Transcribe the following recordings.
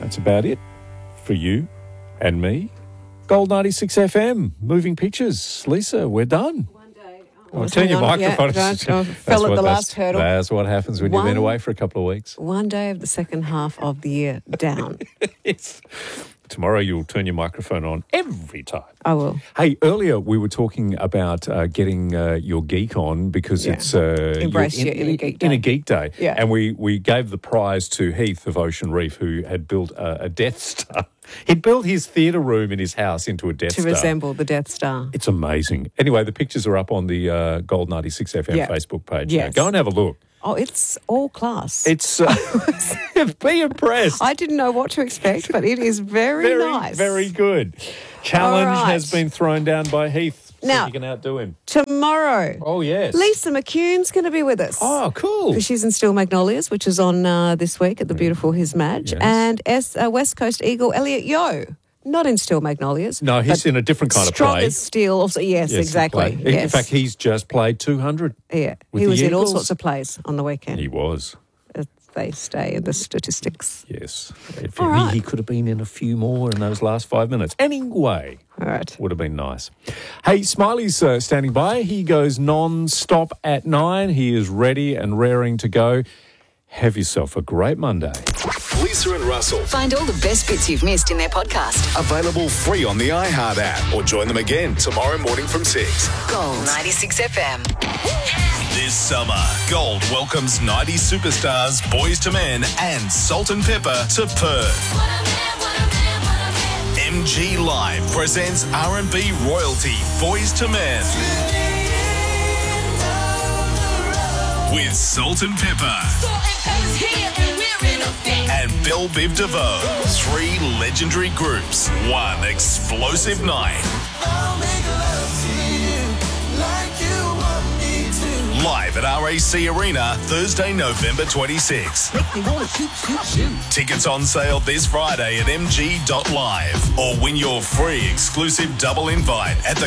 That's about it for you and me. Gold 96 FM, moving pictures. Lisa, we're done. I'll turn your microphone. Fell at the last hurdle. That's what happens when you've been away for a couple of weeks. One day of the second half of the year down. Tomorrow you'll turn your microphone on every time. I will. Hey, earlier we were talking about getting your geek on because it's... Embrace your inner geek day. Inner geek day. Yeah. And we gave the prize to Heath of Ocean Reef, who had built a Death Star. He'd built his theatre room in his house into a Death Star. To resemble the Death Star. It's amazing. Anyway, the pictures are up on the Gold 96 FM Facebook page. Yes. Now, go and have a look. Oh, it's all class. It's be impressed. I didn't know what to expect, but it is very nice. Very good. Challenge All right. has been thrown down by Heath. Now, so you can outdo him. Tomorrow. Oh, yes. Lisa McCune's going to be with us. Oh, cool. Because she's in Still Magnolias, which is on this week at the beautiful His Madge. Yes. And West Coast Eagle Elliot Yo. Not in Still Magnolias. No, he's in a different kind of play. Strongest Steel. Also, yes, exactly. Play. Yes. In fact, he's just played 200. Yeah, with he the was in all Eagles. sorts of plays on the weekend. He was. They stay in the statistics. Yes. All right. He could have been in a few more in those last 5 minutes. Anyway. All right. Would have been nice. Hey, Smiley's standing by. He goes non-stop at 9. He is ready and raring to go. Have yourself a great Monday. Lisa and Russell. Find all the best bits you've missed in their podcast. Available free on the iHeart app or join them again tomorrow morning from 6. Gold 96 FM. This summer, Gold welcomes 90s superstars Boys to Men and Salt and Pepper to Perth. MG Live presents R&B royalty Boys to Men. With Salt and Pepper and Belle Biv DeVoe. 3 legendary groups, 1 explosive night. Live at RAC Arena, Thursday, November 26. Tickets on sale this Friday at mg.live or win your free exclusive double invite at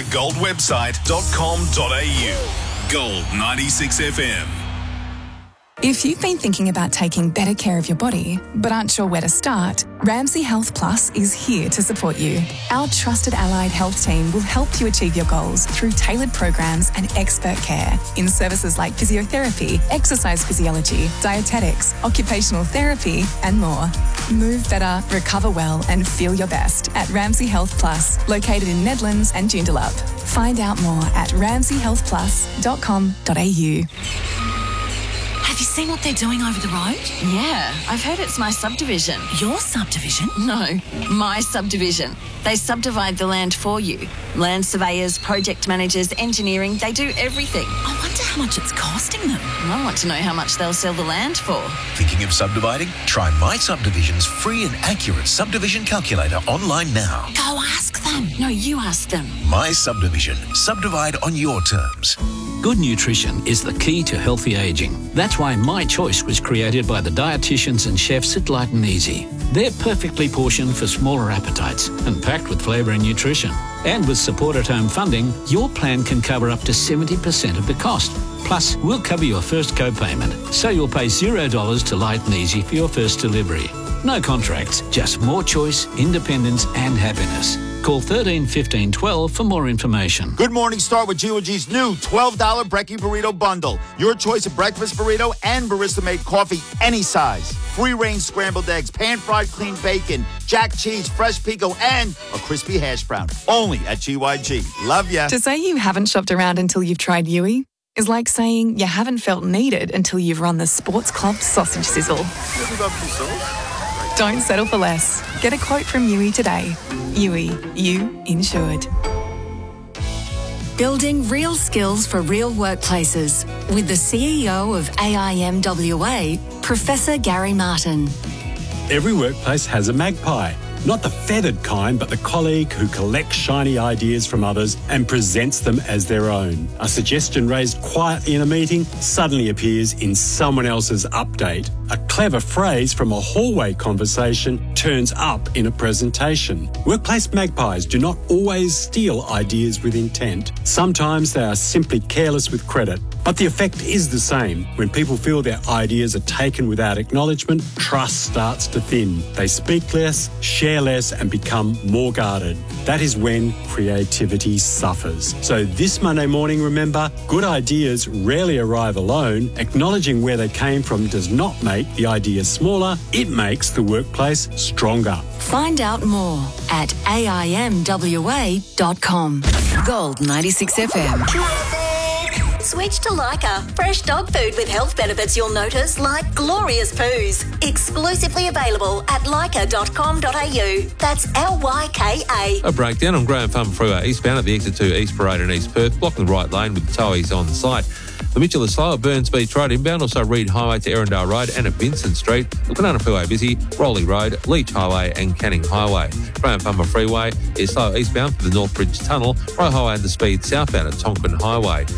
thegoldwebsite.com.au. Gold 96 FM. If you've been thinking about taking better care of your body, but aren't sure where to start, Ramsay Health Plus is here to support you. Our trusted allied health team will help you achieve your goals through tailored programs and expert care in services like physiotherapy, exercise physiology, dietetics, occupational therapy, and more. Move better, recover well, and feel your best at Ramsay Health Plus, located in Nedlands and Joondalup. Find out more at ramsayhealthplus.com.au. Have you seen what they're doing over the road? Yeah, I've heard it's my subdivision. Your subdivision? No, my subdivision. They subdivide the land for you. Land surveyors, project managers, engineering, they do everything. I wonder how much it's costing them. I want to know how much they'll sell the land for. Thinking of subdividing? Try My Subdivision's free and accurate subdivision calculator online now. Go ask them. No, you ask them. My Subdivision. Subdivide on your terms. Good nutrition is the key to healthy aging. That's why My Choice was created by the dietitians and chefs at Light and Easy. They're perfectly portioned for smaller appetites and packed with flavour and nutrition. And with support at home funding, your plan can cover up to 70% of the cost. Plus, we'll cover your first co-payment, so you'll pay $0 to Light and Easy for your first delivery. No contracts, just more choice, independence and happiness. Call 13 15 12 for more information. Good morning, start with G&G's new $12 Brekkie Burrito Bundle. Your choice of breakfast burrito and barista-made coffee, any size. Free-range scrambled eggs, pan-fried clean bacon, jack cheese, fresh pico, and a crispy hash brown. Only at GYG. Love ya. To say you haven't shopped around until you've tried Yui is like saying you haven't felt needed until you've run the Sports Club sausage sizzle. Don't settle for less. Get a quote from Yui today. Yui, you insured. Building real skills for real workplaces with the CEO of AIMWA, Professor Gary Martin. Every workplace has a magpie. Not the feathered kind, but the colleague who collects shiny ideas from others and presents them as their own. A suggestion raised quietly in a meeting suddenly appears in someone else's update. A clever phrase from a hallway conversation turns up in a presentation. Workplace magpies do not always steal ideas with intent. Sometimes they are simply careless with credit. But the effect is the same. When people feel their ideas are taken without acknowledgement, trust starts to thin. They speak less, share less, and become more guarded. That is when creativity suffers. So this Monday morning, remember, good ideas rarely arrive alone. Acknowledging where they came from does not make the idea smaller. It makes the workplace stronger. Find out more at aimwa.com. Gold 96 FM. Switch to Lyca. Fresh dog food with health benefits you'll notice, like glorious poos. Exclusively available at lyca.com.au. That's LYKA. A breakdown on Graham Farm Freeway eastbound at the exit to East Parade in East Perth, blocking the right lane with towies on site. The Mitchell is slow at Burns Beach Road inbound, also Reed Highway to Erindale Road and at Vincent Street. The Banana Freeway busy, Rowley Road, Leach Highway and Canning Highway. Graham Farmer Freeway is slow eastbound for the Northbridge Tunnel, Roe Highway and the speed southbound at Tonkin Highway.